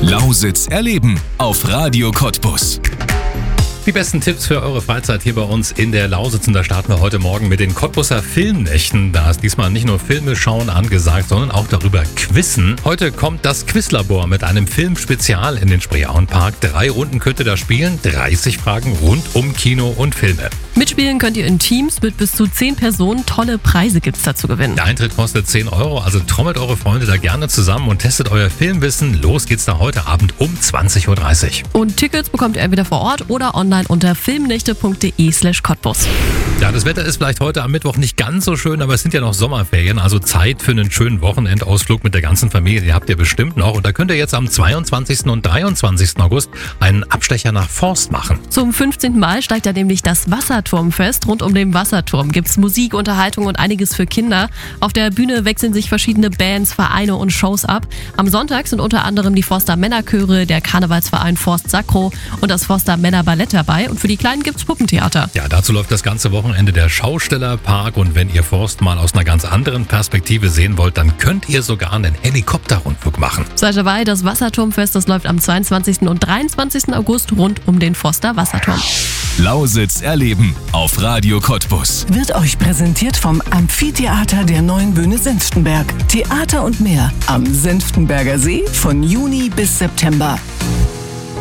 Lausitz erleben auf Radio Cottbus. Die besten Tipps für eure Freizeit hier bei uns in der Lausitz. Und da starten wir heute Morgen mit den Cottbuser Filmnächten. Da ist diesmal nicht nur Filme schauen angesagt, sondern auch darüber quizzen. Heute kommt das Quizlabor mit einem Filmspezial in den Spreeauenpark. 3 Runden könnt ihr da spielen, 30 Fragen rund um Kino und Filme. Mitspielen könnt ihr in Teams mit bis zu 10 Personen. Tolle Preise gibt's da zu gewinnen. Der Eintritt kostet 10 €, also trommelt eure Freunde da gerne zusammen und testet euer Filmwissen. Los geht's da heute Abend um 20:30 Uhr. Und Tickets bekommt ihr entweder vor Ort oder online unter filmnächte.de/Cottbus. Ja, das Wetter ist vielleicht heute am Mittwoch nicht ganz so schön, aber es sind ja noch Sommerferien, also Zeit für einen schönen Wochenendausflug mit der ganzen Familie. Die habt ihr bestimmt noch. Und da könnt ihr jetzt am 22. und 23. August einen Abstecher nach Forst machen. Zum 15. Mal steigt da nämlich das Wasserturmfest. Rund um den Wasserturm gibt's Musik, Unterhaltung und einiges für Kinder. Auf der Bühne wechseln sich verschiedene Bands, Vereine und Shows ab. Am Sonntag sind unter anderem die Forster Männerchöre, der Karnevalsverein Forst Sakro und das Forster Männerballett dabei. Und für die Kleinen gibt's Puppentheater. Ja, dazu läuft das ganze Wochenende der Schaustellerpark. Und wenn ihr Forst mal aus einer ganz anderen Perspektive sehen wollt, dann könnt ihr sogar einen Helikopterrundflug machen. Seid dabei, das Wasserturmfest, das läuft am 22. und 23. August rund um den Forster Wasserturm. Lausitz erleben auf Radio Cottbus. Wird euch präsentiert vom Amphitheater der Neuen Bühne Senftenberg. Theater und mehr am Senftenberger See von Juni bis September.